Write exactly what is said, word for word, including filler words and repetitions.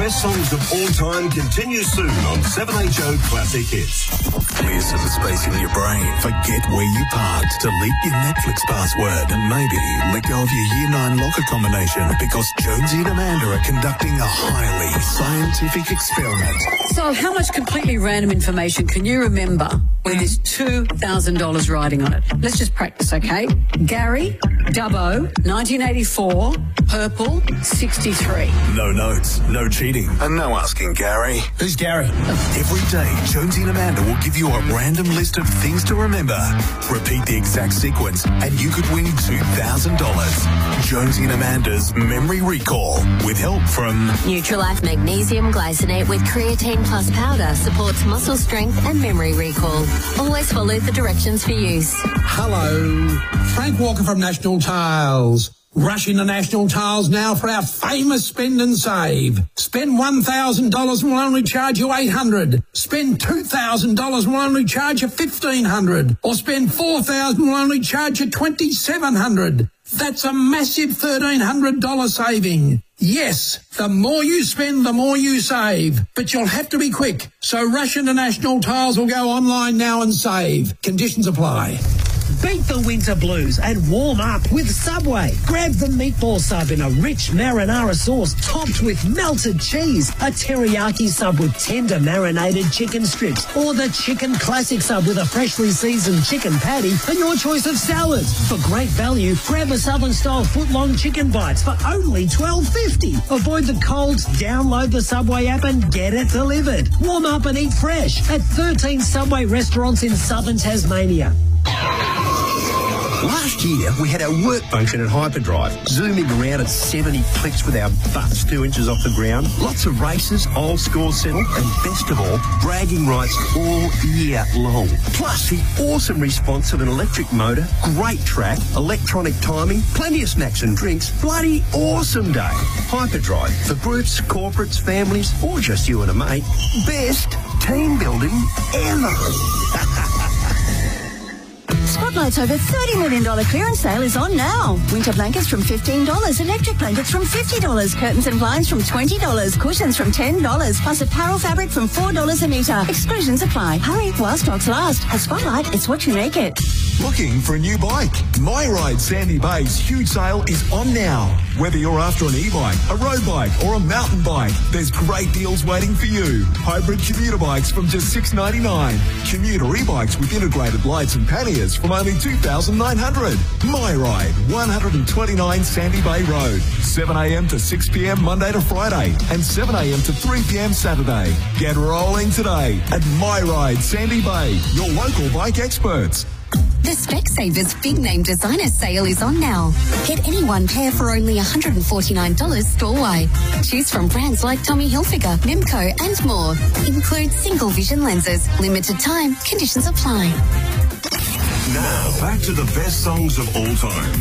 best songs of all time continues soon on seven H O Classic Hits. Clear some space in your brain. Forget where you parked. Delete your Netflix password and maybe let go of your year nine locker combination because Jonesy and Amanda are conducting a highly scientific experiment. So how much completely random information can you remember when there's two thousand dollars riding on it? Let's just practice, okay? Gary, Dubbo, nineteen eighty-four, purple, sixty-three. No notes, no cheating, and no asking Gary. Who's Gary? Every day, Jonesy and Amanda will give you a random list of things to remember. Repeat the exact sequence, and you could win two thousand dollars. Jonesy and Amanda's Memory Recall, with help from Nutrilife Magnesium Glycinate with Creatine Plus Powder supports muscle strength and memory recall. Always follow the directions for use. Hello, Frank Walker from National Tiles. Rush into National Tiles now for our famous spend and save. Spend one thousand dollars and we'll only charge you eight hundred dollars. Spend two thousand dollars and we'll only charge you fifteen hundred dollars. Or spend four thousand dollars and we'll only charge you twenty-seven hundred dollars. That's a massive thirteen hundred dollars saving. Yes, the more you spend, the more you save. But you'll have to be quick. So rush into National Tiles or go online now and save. Conditions apply. Beat the winter blues and warm up with Subway. Grab the meatball sub in a rich marinara sauce topped with melted cheese, a teriyaki sub with tender marinated chicken strips, or the chicken classic sub with a freshly seasoned chicken patty and your choice of salads. For great value, grab a Southern-style foot-long chicken bites for only twelve fifty. Avoid the cold, download the Subway app and get it delivered. Warm up and eat fresh at thirteen Subway restaurants in southern Tasmania. Last year, we had our work function at Hyperdrive, zooming around at seventy clicks with our butts two inches off the ground. Lots of races, old scores settled, and best of all, bragging rights all year long. Plus, the awesome response of an electric motor, great track, electronic timing, plenty of snacks and drinks. Bloody awesome day. Hyperdrive, for groups, corporates, families, or just you and a mate. Best team building ever. Spotlight's over thirty million dollars clearance sale is on now. Winter blankets from fifteen dollars, electric blankets from fifty dollars, curtains and blinds from twenty dollars, cushions from ten dollars, plus apparel fabric from four dollars a metre. Exclusions apply. Hurry while stocks last. At Spotlight, it's what you make it. Looking for a new bike? MyRide Sandy Bay's huge sale is on now. Whether you're after an e-bike, a road bike or a mountain bike, there's great deals waiting for you. Hybrid commuter bikes from just six dollars ninety-nine. Commuter e-bikes with integrated lights and panniers from only two thousand nine hundred dollars. MyRide, one twenty-nine Sandy Bay Road, seven a.m. to six p.m. Monday to Friday and seven a.m. to three p.m. Saturday. Get rolling today at MyRide Sandy Bay, your local bike experts. The Specsavers Big Name Designer Sale is on now. Get any one pair for only one hundred forty-nine dollars store-wide. Choose from brands like Tommy Hilfiger, Mimco and more. Include single vision lenses. Limited time. Conditions apply. Now, back to the best songs of all time.